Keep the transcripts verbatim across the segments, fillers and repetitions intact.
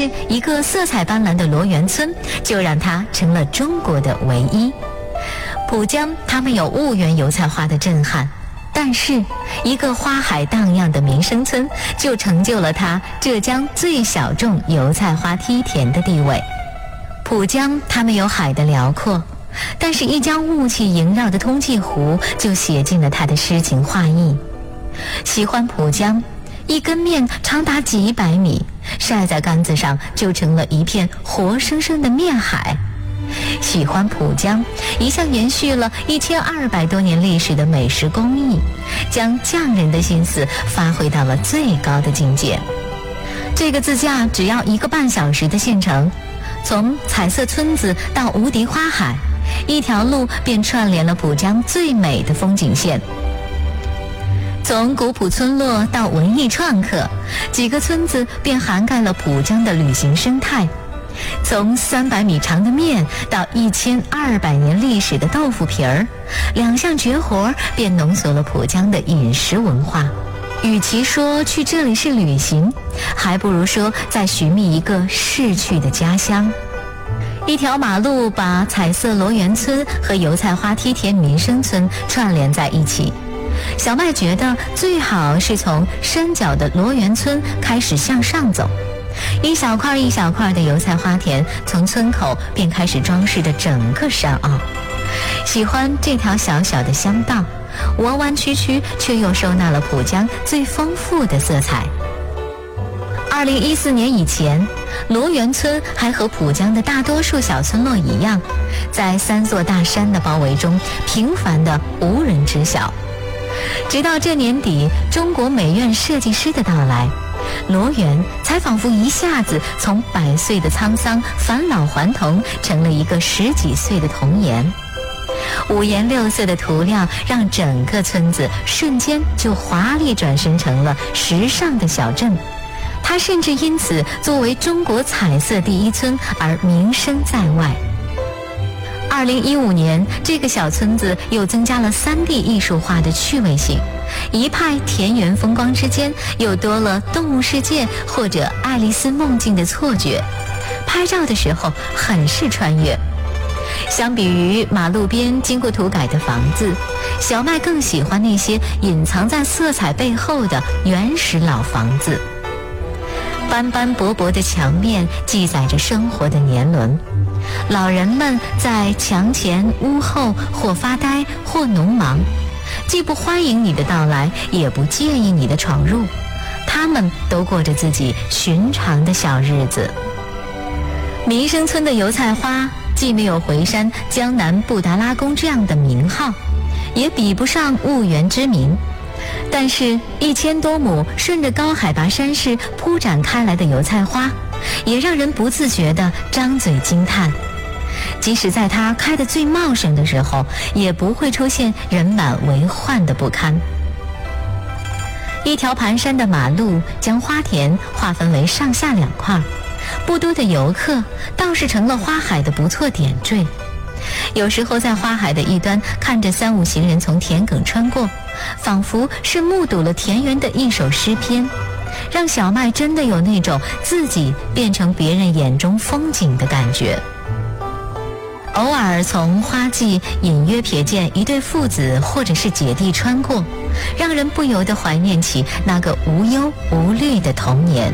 是一个色彩斑斓的罗源村，就让它成了中国的唯一。浦江它没有婺源油菜花的震撼，但是一个花海荡漾的民生村就成就了它浙江最小众油菜花梯田的地位。浦江它没有海的辽阔，但是一江雾气萦绕的通济湖就写进了它的诗情画意。喜欢浦江，一根面长达几百米，晒在杆子上就成了一片活生生的面海。喜欢浦江，一向延续了一千二百多年历史的美食工艺，将匠人的心思发挥到了最高的境界。这个自驾只要一个半小时的县城，从彩色村子到无敌花海，一条路便串联了浦江最美的风景线。从古朴村落到文艺创客，几个村子便涵盖了浦江的旅行生态。从三百米长的面到一千二百年历史的豆腐皮儿，两项绝活便浓缩了浦江的饮食文化。与其说去这里是旅行，还不如说在寻觅一个逝去的家乡。一条马路把彩色罗源村和油菜花梯田民生村串联在一起。小麦觉得最好是从山脚的罗源村开始向上走，一小块一小块的油菜花田从村口便开始装饰着整个山坳。喜欢这条小小的乡道，弯弯曲曲却又收纳了浦江最丰富的色彩。二零一四年以前，罗源村还和浦江的大多数小村落一样，在三座大山的包围中平凡的无人知晓。直到这年底中国美院设计师的到来，罗源才仿佛一下子从百岁的沧桑返老还童，成了一个十几岁的童颜。五颜六色的涂料让整个村子瞬间就华丽转身成了时尚的小镇，它甚至因此作为中国彩色第一村而名声在外。二零一五年，这个小村子又增加了 三 D 艺术化的趣味性，一派田园风光之间又多了动物世界或者爱丽丝梦境的错觉，拍照的时候很是穿越。相比于马路边经过涂改的房子，小麦更喜欢那些隐藏在色彩背后的原始老房子。斑斑驳驳的墙面记载着生活的年轮，老人们在墙前屋后或发呆或农忙，既不欢迎你的到来，也不介意你的闯入，他们都过着自己寻常的小日子。民生村的油菜花既没有回山江南布达拉宫这样的名号，也比不上婺源之名，但是一千多亩顺着高海拔山势铺展开来的油菜花，也让人不自觉地张嘴惊叹。即使在它开得最茂盛的时候，也不会出现人满为患的不堪。一条盘山的马路将花田划分为上下两块，不多的游客倒是成了花海的不错点缀。有时候在花海的一端看着三五行人从田埂穿过，仿佛是目睹了田园的一首诗篇，让小麦真的有那种自己变成别人眼中风景的感觉。偶尔从花季隐约瞥见一对父子或者是姐弟穿过，让人不由得怀念起那个无忧无虑的童年。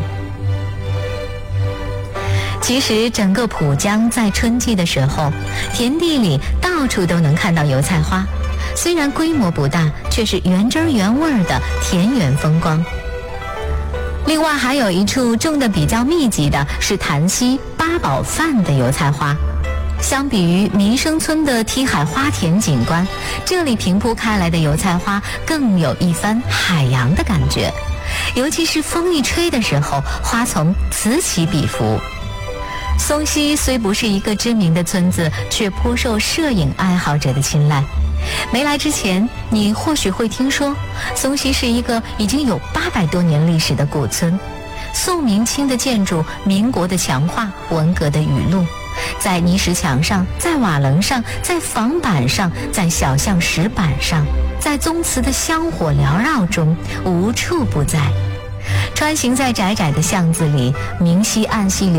其实整个浦江在春季的时候，田地里到处都能看到油菜花，虽然规模不大，却是原汁原味的田园风光。另外还有一处种的比较密集的是潭西八宝饭的油菜花。相比于民生村的梯海花田景观，这里平铺开来的油菜花更有一番海洋的感觉，尤其是风一吹的时候，花丛此起彼伏。松溪虽不是一个知名的村子，却颇受摄影爱好者的青睐。没来之前，你或许会听说松溪是一个已经有八百多年历史的古村，宋明清的建筑，民国的墙画，文革的语录，在泥石墙上，在瓦楞上，在房板上，在小巷石板上，在宗祠的香火缭绕中，无处不在。穿行在窄窄的巷子里，明晰暗细